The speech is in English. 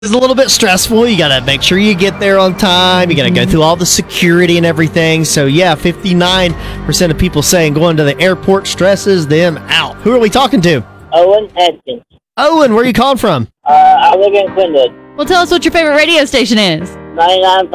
It's a little bit stressful. You got to make sure you get there on time. You got to go through all the security and everything. So, yeah, 59% of people saying going to the airport stresses them out. Who are we talking to? Owen Atkins. Owen, where are you calling from? I live in Quinwood. Well, tell us what your favorite radio station is. 99.